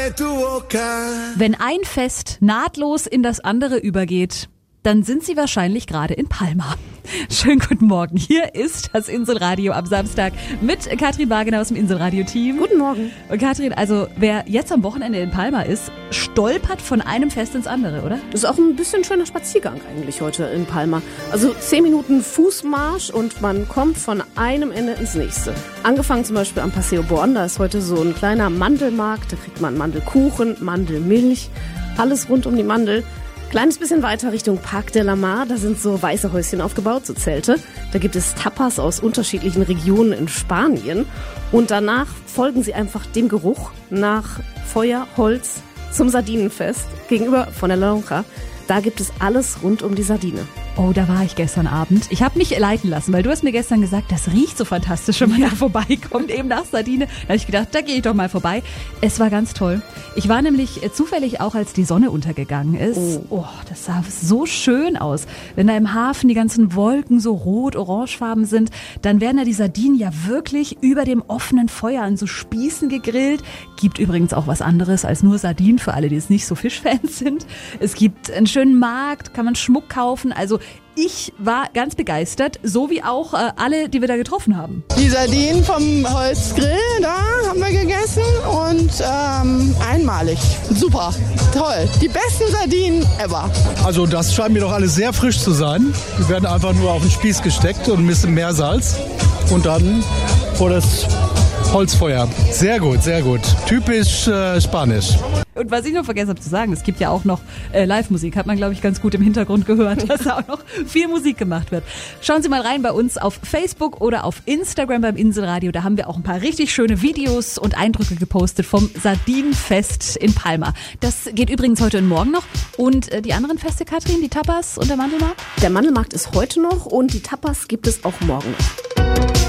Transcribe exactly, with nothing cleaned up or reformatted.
Wenn ein Fest nahtlos in das andere übergeht, dann sind Sie wahrscheinlich gerade in Palma. Schönen guten Morgen. Hier ist das Inselradio am Samstag mit Katrin Wagener aus dem Inselradio-Team. Guten Morgen. Und Katrin, also wer jetzt am Wochenende in Palma ist, stolpert von einem Fest ins andere, oder? Das ist auch ein bisschen schöner Spaziergang eigentlich heute in Palma. Also zehn Minuten Fußmarsch und man kommt von einem Ende ins nächste. Angefangen zum Beispiel am Paseo Born, da ist heute so ein kleiner Mandelmarkt. Da kriegt man Mandelkuchen, Mandelmilch, alles rund um die Mandel. Kleines bisschen weiter Richtung Parc de la Mar, da sind so weiße Häuschen aufgebaut, so Zelte. Da gibt es Tapas aus unterschiedlichen Regionen in Spanien. Und danach folgen sie einfach dem Geruch nach Feuer, Holz zum Sardinenfest gegenüber von der La Lonja. Da gibt es alles rund um die Sardine. Oh, da war ich gestern Abend. Ich habe mich leiten lassen, weil du hast mir gestern gesagt, das riecht so fantastisch, wenn man ja. da vorbeikommt, eben nach Sardine. Da habe ich gedacht, da gehe ich doch mal vorbei. Es war ganz toll. Ich war nämlich zufällig auch, als die Sonne untergegangen ist. Oh, oh das sah so schön aus. Wenn da im Hafen die ganzen Wolken so rot-orangefarben sind, dann werden da die Sardinen ja wirklich über dem offenen Feuer an so Spießen gegrillt. Gibt übrigens auch was anderes als nur Sardinen, für alle, die jetzt nicht so Fischfans sind. Es gibt einen schönen Markt, kann man Schmuck kaufen, also ich war ganz begeistert, so wie auch äh, alle, die wir da getroffen haben. Die Sardinen vom Holzgrill, da haben wir gegessen und ähm, einmalig. Super, toll. Die besten Sardinen ever. Also das scheint mir doch alles sehr frisch zu sein. Die werden einfach nur auf den Spieß gesteckt und ein bisschen Meersalz und dann vor das Holzfeuer. Sehr gut, sehr gut. Typisch äh, spanisch. Und was ich noch vergessen habe zu sagen, es gibt ja auch noch äh, Live-Musik, hat man, glaube ich, ganz gut im Hintergrund gehört, dass da auch noch viel Musik gemacht wird. Schauen Sie mal rein bei uns auf Facebook oder auf Instagram beim Inselradio. Da haben wir auch ein paar richtig schöne Videos und Eindrücke gepostet vom Sardinenfest in Palma. Das geht übrigens heute und morgen noch. Und äh, die anderen Feste, Katrin, die Tapas und der Mandelmarkt? Der Mandelmarkt ist heute noch und die Tapas gibt es auch morgen noch.